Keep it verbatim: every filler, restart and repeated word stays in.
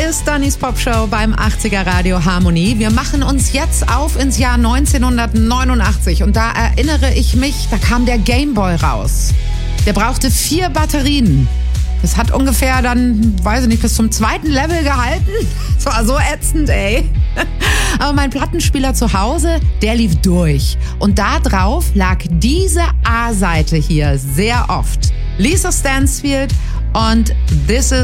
ist Dannys Popshow beim achtziger Radio Harmonie. Wir machen uns jetzt auf ins Jahr neunzehnhundertneunundachtzig und da erinnere ich mich, da kam der Gameboy raus. Der brauchte vier Batterien. Das hat ungefähr dann, weiß ich nicht, bis zum zweiten Level gehalten. Das war so ätzend, ey. Aber mein Plattenspieler zu Hause, der lief durch. Und da drauf lag diese A-Seite hier sehr oft. Lisa Stansfield und This Is